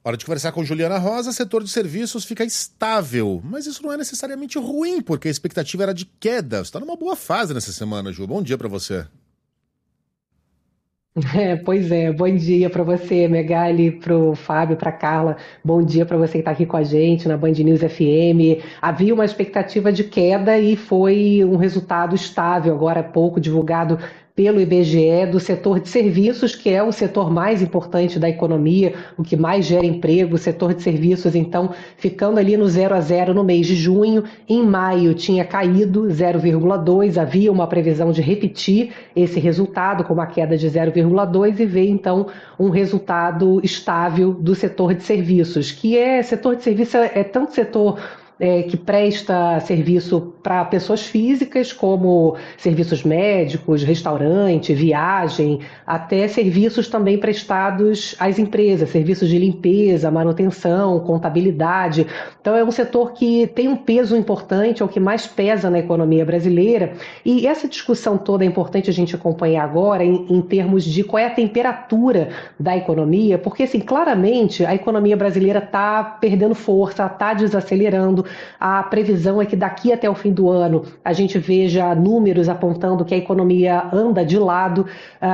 Hora de conversar com Juliana Rosa. Setor de serviços fica estável, mas isso não é necessariamente ruim, porque a expectativa era de queda. Você está numa boa fase nessa semana, Ju. Bom dia para você. Pois é, bom dia para você, Megali, para o Fábio, para a Carla. Bom dia para você que está aqui com a gente na Band News FM. Havia uma expectativa de queda e foi um resultado estável, agora há pouco divulgado pelo IBGE, do setor de serviços, que é o setor mais importante da economia, o que mais gera emprego. O setor de serviços, então, ficando ali no 0 a 0 no mês de junho. Em maio tinha caído 0,2, havia uma previsão de repetir esse resultado com uma queda de 0,2 e veio então um resultado estável do setor de serviços, que setor de serviço é tanto setor que presta serviço para pessoas físicas, como serviços médicos, restaurante, viagem, até serviços também prestados às empresas, serviços de limpeza, manutenção, contabilidade. Então é um setor que tem um peso importante, é o que mais pesa na economia brasileira, e essa discussão toda é importante a gente acompanhar agora em termos de qual é a temperatura da economia, porque assim, claramente a economia brasileira está perdendo força, está desacelerando. A previsão é que daqui até o fim do ano a gente veja números apontando que a economia anda de lado.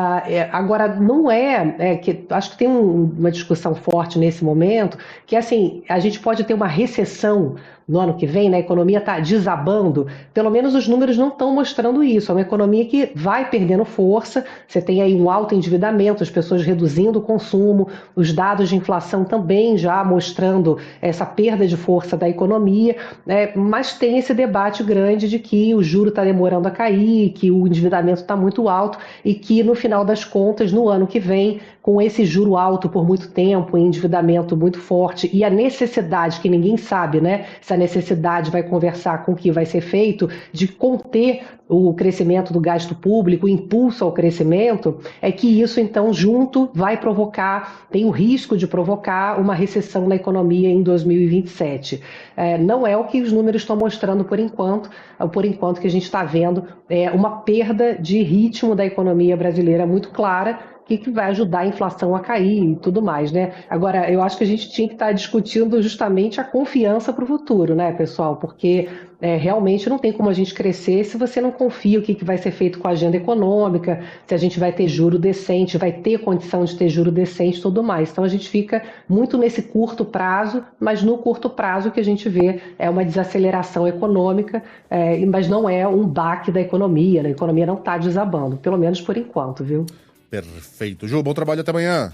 Agora, não que acho que tem uma discussão forte nesse momento, que assim, a gente pode ter uma recessão no ano que vem, né? A economia está desabando. Pelo menos os números não estão mostrando isso. É uma economia que vai perdendo força. Você tem aí um alto endividamento, as pessoas reduzindo o consumo, os dados de inflação também já mostrando essa perda de força da economia, né? Mas tem esse debate grande de que o juro está demorando a cair, que o endividamento está muito alto e que, no final das contas, no ano que vem, com esse juro alto por muito tempo, endividamento muito forte e a necessidade, que ninguém sabe, né? Se a necessidade vai conversar com o que vai ser feito, de conter o crescimento do gasto público, o impulso ao crescimento, é que isso, então, junto vai provocar, tem o risco de provocar uma recessão na economia em 2027. Não é o que os números estão mostrando por enquanto que a gente está vendo uma perda de ritmo da economia brasileira muito clara, que vai ajudar a inflação a cair e tudo mais, né? Agora, eu acho que a gente tinha que estar discutindo justamente a confiança para o futuro, né, pessoal? Porque realmente não tem como a gente crescer se você não confia o que vai ser feito com a agenda econômica, se a gente vai ter juro decente, vai ter condição de ter juro decente e tudo mais. Então a gente fica muito nesse curto prazo, mas no curto prazo o que a gente vê é uma desaceleração econômica, mas não é um baque da economia, né? A economia não está desabando, pelo menos por enquanto, viu? Perfeito. Ju, bom trabalho, até amanhã.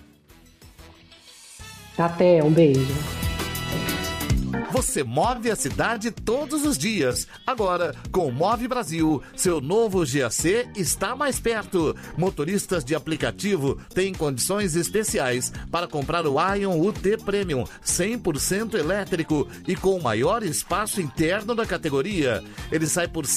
Até, um beijo. Você move a cidade todos os dias. Agora, com o Move Brasil, seu novo GAC está mais perto. Motoristas de aplicativo têm condições especiais para comprar o Ion UT Premium 100% elétrico e com o maior espaço interno da categoria. Ele sai por R$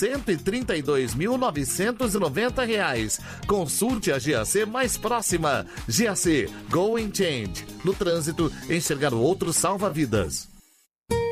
132.990. Consulte a GAC mais próxima. GAC Go and Change. No trânsito, enxergar o outro salva vidas.